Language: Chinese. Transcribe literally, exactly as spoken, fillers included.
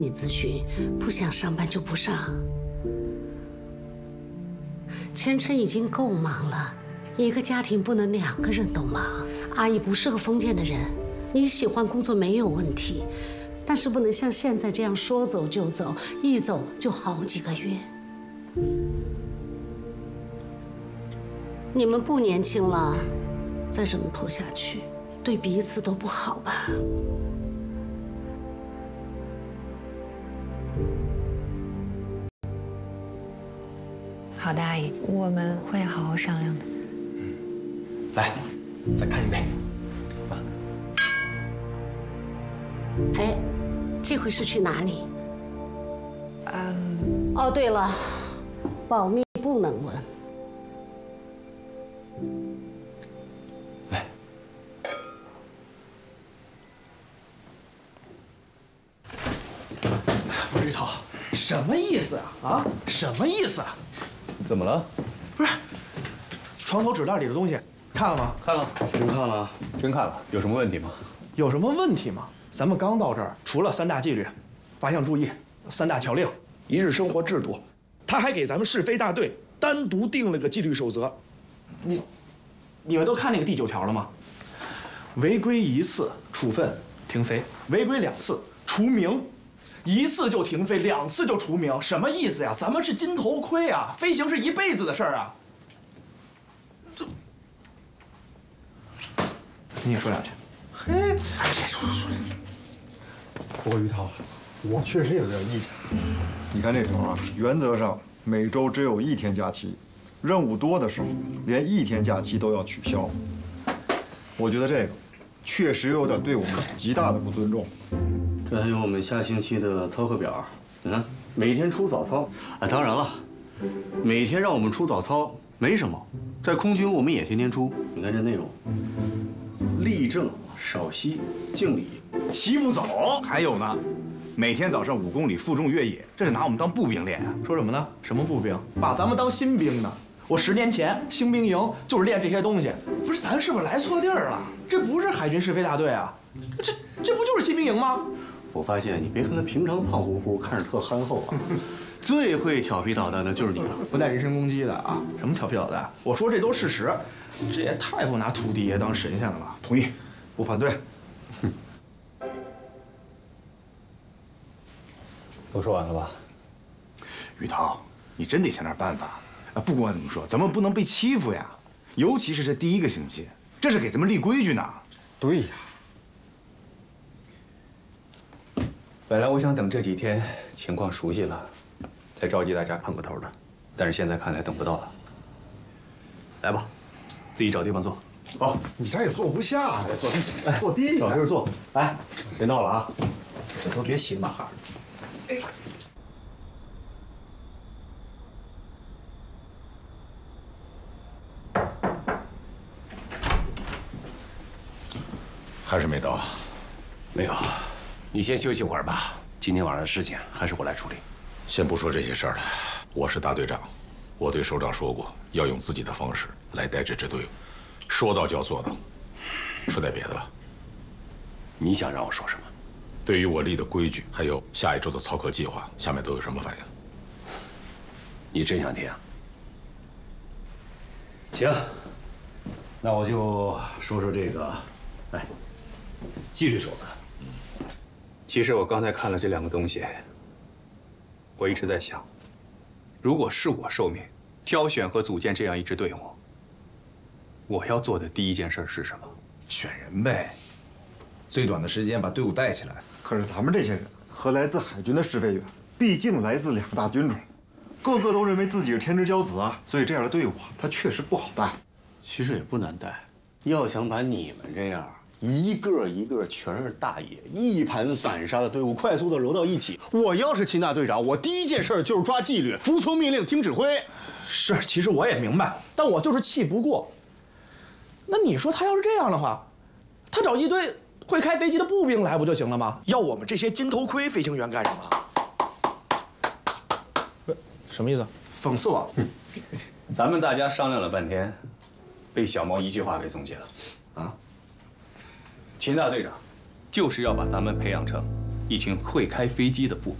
你咨询，不想上班就不上。前程已经够忙了，一个家庭不能两个人都忙。阿姨不是个封建的人，你喜欢工作没有问题，但是不能像现在这样说走就走，一走就好几个月。你们不年轻了，再这么拖下去，对彼此都不好吧？ 好的，阿姨，我们会好好商量的。 嗯，来，再干一杯。啊。 哎，这回是去哪里？ 嗯。 哦，对了，保密不能问。 来。 我玉涛，什么意思啊？啊，什么意思啊？ 怎么了？ 不是，床头纸袋里的东西看了吗？ 看了， 真看了， 真看了。有什么问题吗？ 有什么问题吗？咱们刚到这儿，除了三大纪律、八项注意、三大条令、一日生活制度，他还给咱们是非大队单独定了个纪律守则。你，你们都看那个第九条了吗？违规一次处分停飞，违规两次除名。 一次就停飞，两次就除名，什么意思呀？咱们是金头盔啊，飞行是一辈子的事儿啊。这，你也说两句。 嘿，哎，说说说。不过于涛，我确实有点意见。你看这条啊，原则上每周只有一天假期，任务多的时候连一天假期都要取消。我觉得这个确实有点对我们极大的不尊重。 这还有我们下星期的操课表，你看每天出早操啊，当然了，每天让我们出早操没什么，在空军我们也天天出。你看这内容：立正、稍息、敬礼、齐步走， 还有呢，每天早上五公里负重越野，这是拿我们当步兵练啊！ 说什么呢？什么步兵？把咱们当新兵呢？我十年前新兵营就是练这些东西。不是，咱是不是来错地儿了？这不是海军试飞大队啊，这这不就是新兵营吗？ 我发现你别看他平常胖乎乎，看着特憨厚啊，最会调皮捣蛋的就是你了， 不带人身攻击的啊！什么调皮捣蛋？我说这都事实，这也太不拿土地爷当神仙了吧？ 同意，不反对。 哼，都说完了吧？ 于涛，你真得想点办法啊！不管怎么说，咱们不能被欺负呀，尤其是这第一个星期，这是给咱们立规矩呢。 对呀。 本来我想等这几天情况熟悉了，再召集大家碰个头的，但是现在看来等不到了。来吧，自己找地方坐。 好，你这也坐不下呀，坐地，坐地， 找地儿坐。哎，别闹了啊， 这都别洗马哈。哎。 还是没到。 没有。 你先休息会儿吧，今天晚上的事情还是我来处理。 先不说这些事儿了，我是大队长，我对首长说过，要用自己的方式来带这支队伍，说到就要做到。说点别的吧。 你想让我说什么？ 对于我立的规矩，还有下一周的操课计划，下面都有什么反应？ 你真想听啊？ 行，那我就说说这个，哎，纪律守则。 其实我刚才看了这两个东西，我一直在想，如果是我受命挑选和组建这样一支队伍，我要做的第一件事是什么？ 选人呗，最短的时间把队伍带起来。 可是咱们这些人和来自海军的试飞员，毕竟来自两大军种，个个都认为自己是天之骄子啊，所以这样的队伍啊，它确实不好带。 其实也不难带，要想把你们这样。 一个一个全是大爷，一盘散沙的队伍快速的揉到一起。我要是秦大队长，我第一件事就是抓纪律，服从命令，听指挥。 是，其实我也明白，但我就是气不过。那你说他要是这样的话，他找一堆会开飞机的步兵来不就行了吗？要我们这些金头盔飞行员干什么？不，什么意思？讽刺我？ 咱们大家商量了半天，被小毛一句话给总结了，啊？ 秦大队长，就是要把咱们培养成已经会开飞机的步兵。